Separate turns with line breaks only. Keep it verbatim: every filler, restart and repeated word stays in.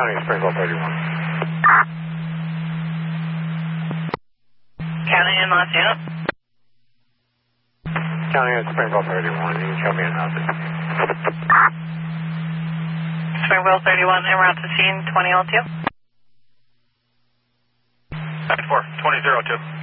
County Springville thirty-one.
County in Montana.
County in Springville thirty-one. You can show me an outfit.
Springville thirty-one, en route to scene, twenty L T O.
four, twenty zero two.